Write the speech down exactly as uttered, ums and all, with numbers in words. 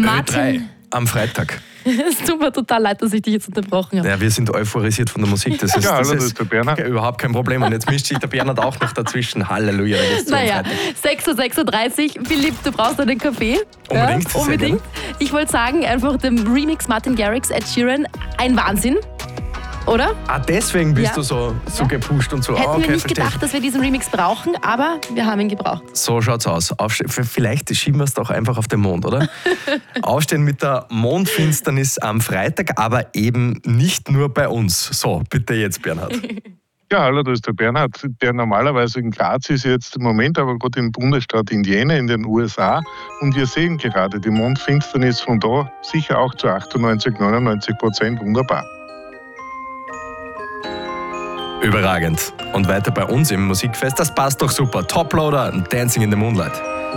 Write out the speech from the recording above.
Martin. Am Freitag. Es tut mir total leid, dass ich dich jetzt unterbrochen habe. Ja, wir sind euphorisiert von der Musik. Das ist, Ja, hallo, das das ist ist der Bernhard. überhaupt kein Problem. Und jetzt mischt sich der Bernhard auch noch dazwischen. Halleluja. Da geht's zu am Naja, Freitag. sechs Uhr sechsunddreißig. Philipp, du brauchst einen Kaffee. Unbedingt, Ja, sehr unbedingt. Ich wollte sagen, einfach dem Remix Martin Garrix, Ed Sheeran, ein Wahnsinn. Oder? Ah, deswegen bist Ja. du so, so Ja. gepusht und so. Hätten Ah, okay, wir nicht verstehe. gedacht, dass wir diesen Remix brauchen, aber wir haben ihn gebraucht. So schaut's aus. Aufste- Vielleicht schieben wir es doch einfach auf den Mond, oder? Aufstehen mit der Mondfinsternis am Freitag, aber eben nicht nur bei uns. So, bitte jetzt, Bernhard. Ja, hallo, das ist der Bernhard, der normalerweise in Graz ist, jetzt im Moment aber gerade im Bundesstaat Indiana in den U S A. Und wir sehen gerade die Mondfinsternis von da sicher auch zu achtundneunzig, neunundneunzig Prozent wunderbar. Überragend. Und weiter bei uns im Musikfest, das passt doch super. Toploader, Dancing in the Moonlight.